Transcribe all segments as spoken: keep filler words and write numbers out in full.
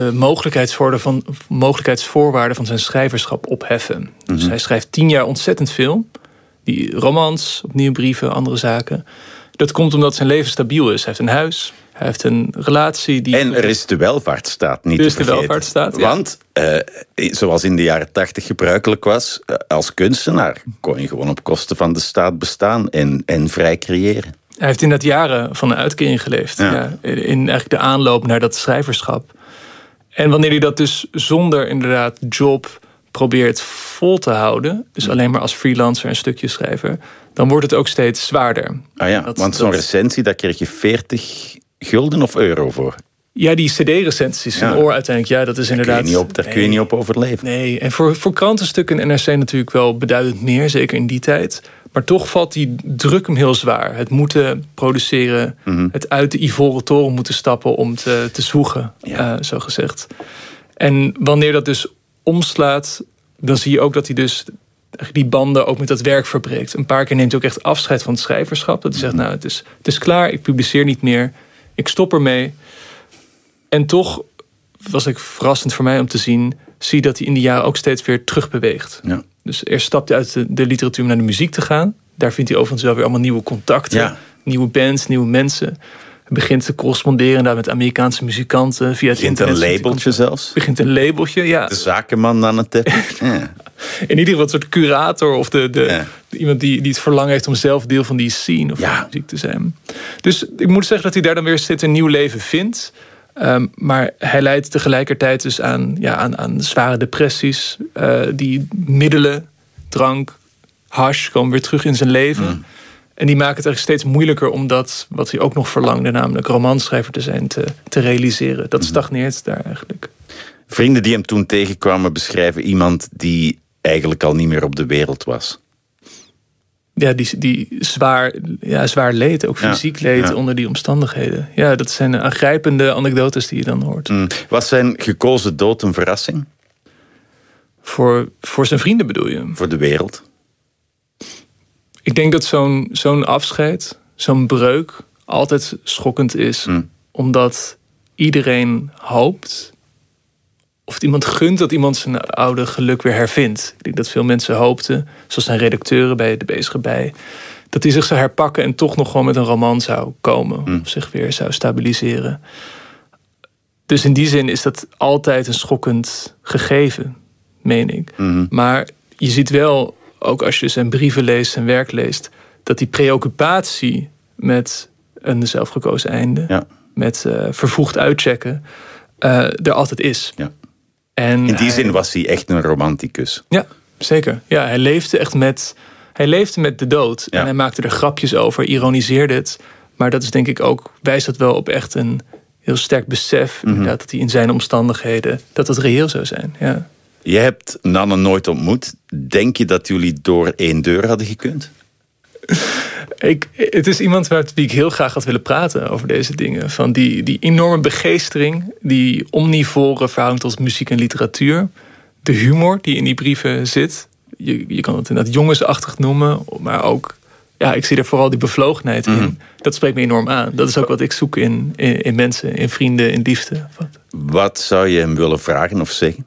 de mogelijkheidsvoorwaarden van, mogelijkheidsvoorwaarden van zijn schrijverschap opheffen. Mm-hmm. Dus hij schrijft tien jaar ontzettend veel. Die romans, opnieuw brieven, andere zaken. Dat komt omdat zijn leven stabiel is. Hij heeft een huis, hij heeft een relatie. Die... En er is de welvaartsstaat niet er is te vergeten. de welvaartsstaat, ja. Want, uh, zoals in de jaren tachtig gebruikelijk was, uh, als kunstenaar kon je gewoon op kosten van de staat bestaan en, en vrij creëren. Hij heeft inderdaad jaren van een uitkering geleefd. Ja. Ja, in eigenlijk de aanloop naar dat schrijverschap. En wanneer hij dat dus zonder inderdaad job probeert vol te houden, dus alleen maar als freelancer en stukjeschrijver, dan wordt het ook steeds zwaarder. Ah ja, dat, want zo'n dat... recensie, daar kreeg je veertig gulden of euro voor. Ja, die cd-recensies, een ja. oor uiteindelijk, ja, dat is daar inderdaad... Kun je niet op, daar nee, kun je niet op overleven. Nee, en voor, voor krantenstukken en N R C natuurlijk wel beduidend meer, zeker in die tijd. Maar toch valt die druk hem heel zwaar. Het moeten produceren, mm-hmm. het uit de ivoren toren moeten stappen om te, te zwoegen, ja. uh, zo gezegd. En wanneer dat dus omslaat, dan zie je ook dat hij dus die banden ook met dat werk verbreekt. Een paar keer neemt hij ook echt afscheid van het schrijverschap. Dat hij zegt, nou, het is, het is klaar, ik publiceer niet meer. Ik stop ermee. En toch was ik verrassend voor mij om te zien, zie dat hij in die jaren ook steeds weer terugbeweegt. Ja. Dus eerst stapt hij uit de, de literatuur om naar de muziek te gaan. Daar vindt hij overigens wel weer allemaal nieuwe contacten. Ja. Nieuwe bands, nieuwe mensen. Hij begint te corresponderen daar met Amerikaanse muzikanten via het begint internet. Begint een labeltje zelfs. Begint een labeltje, ja. De zakenman aan het teppich. Ja. In ieder geval een soort curator of de, de, ja. de, iemand die, die het verlangen heeft om zelf deel van die scene of ja. van muziek te zijn. Dus ik moet zeggen dat hij daar dan weer steeds een nieuw leven vindt. Um, maar hij leidt tegelijkertijd dus aan, ja, aan, aan zware depressies. Uh, die middelen, drank, hash komen weer terug in zijn leven. Mm. En die maken het eigenlijk steeds moeilijker om dat wat hij ook nog verlangde, namelijk romanschrijver te zijn, te, te realiseren. Dat stagneert daar eigenlijk. Vrienden die hem toen tegenkwamen beschrijven iemand die eigenlijk al niet meer op de wereld was. Ja, die, die zwaar, ja, zwaar leed, ook fysiek leed ja, ja. onder die omstandigheden. Ja, dat zijn aangrijpende anekdotes die je dan hoort. Mm. Was zijn gekozen dood een verrassing? Voor, voor zijn vrienden bedoel je? Voor de wereld? Ik denk dat zo'n, zo'n afscheid, zo'n breuk, altijd schokkend is. Mm. Omdat iedereen hoopt, of het iemand gunt dat iemand zijn oude geluk weer hervindt. Ik denk dat veel mensen hoopten, zoals zijn redacteuren bij De Bezige Bij, dat hij zich zou herpakken en toch nog gewoon met een roman zou komen. Mm. Of zich weer zou stabiliseren. Dus in die zin is dat altijd een schokkend gegeven, meen ik. Mm-hmm. Maar je ziet wel, ook als je zijn brieven leest, zijn werk leest, dat die preoccupatie met een zelfgekozen einde, ja. met uh, vervroegd uitchecken, uh, er altijd is. Ja. En in die hij, zin was hij echt een romanticus. Ja, zeker. Ja, hij leefde echt met, hij leefde met de dood. Ja. En hij maakte er grapjes over, ironiseerde het. Maar dat is denk ik ook, wijst dat wel op echt een heel sterk besef, mm-hmm. inderdaad, dat hij in zijn omstandigheden, dat het reëel zou zijn. Ja. Je hebt Nanne nooit ontmoet. Denk je dat jullie door één deur hadden gekund? Ik, het is iemand met wie ik heel graag had willen praten over deze dingen. Van die, die enorme begeestering, die omnivore verhouding tot muziek en literatuur. De humor die in die brieven zit. Je, je kan het inderdaad jongensachtig noemen, maar ook, ja, ik zie er vooral die bevlogenheid in. Mm-hmm. Dat spreekt me enorm aan. Dat is ook wat ik zoek in, in, in mensen, in vrienden, in liefde. Wat. wat zou je hem willen vragen of zeggen?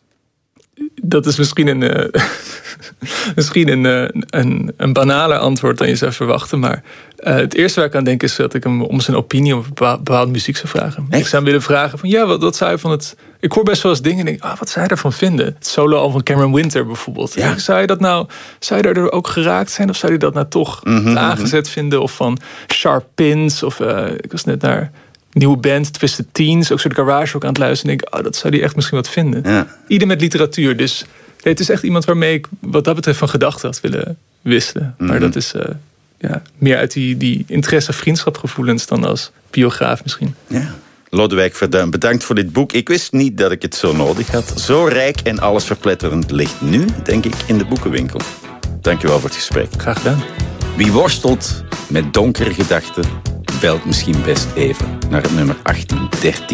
Dat is misschien een, uh, misschien een, uh, een, een banaler antwoord dan je zou verwachten. Maar uh, het eerste waar ik aan denk is dat ik hem om zijn opinie over bepaalde muziek zou vragen. Echt? Ik zou hem willen vragen van ja, wat, wat zou je van het... Ik hoor best wel eens dingen en denk, ah, wat zou je daarvan vinden? Het solo-album van Cameron Winter bijvoorbeeld. Ja. Zou je dat nou, zou je daardoor ook geraakt zijn? Of zou je dat nou toch mm-hmm, aangezet mm-hmm. vinden? Of van Sharp Pins? Of uh, ik was net naar nieuwe band, Twisted Teens, ook zo de garage ook aan het luisteren. En denk, oh, dat zou die echt misschien wat vinden. Ja. Ieder met literatuur. Dus nee, het is echt iemand waarmee ik wat dat betreft van gedachten had willen wisselen. Mm-hmm. Maar dat is uh, ja, meer uit die, die interesse-vriendschapgevoelens dan als biograaf misschien. Ja. Lodewijk Verduin, bedankt voor dit boek. Ik wist niet dat ik het zo nodig had. Zo rijk en allesverpletterend ligt nu, denk ik, in de boekenwinkel. Dank je wel voor het gesprek. Graag gedaan. Wie worstelt met donkere gedachten, belt misschien best even naar het nummer achttien dertien.